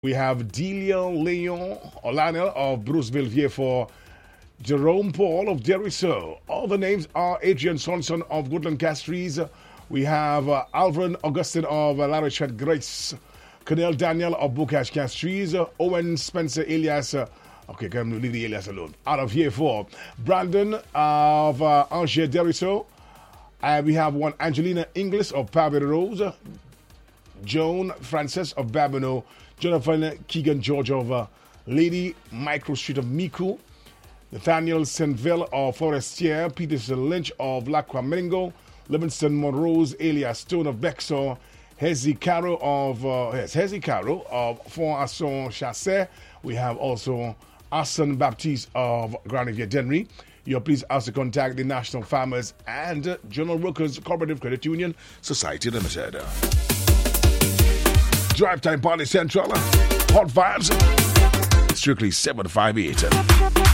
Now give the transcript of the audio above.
We have Delia Leon O'Lannell of Bruceville Vieux, Jerome Paul of Derrisseau. All the names are Adrian Sonson of Woodland Castries. We have Alvin Augustine of Larochet Grace. Cornel Daniel of Bocage Castries. Owen Spencer Elias. Okay, can we leave the Elias alone? Out of here for Brandon of Angers Derrisseau. And we have one Angelina Inglis of Pavard Rose. Joan Frances of Babino. Jonathan Keegan George of Lady Micro Street of Miku. Nathaniel Saintville of Forestier. Peterson Lynch of Lacroix Mingo. Livingston Monrose Elias Stone of Bexor. Hezi Caro of Font Asson Chassé. We have also Arsene Baptiste of Granivier Dennery. You're please asked to contact the National Farmers and General Workers Cooperative Credit Union Society Limited. Drive Time Party Central. Hot vibes. Strictly 758.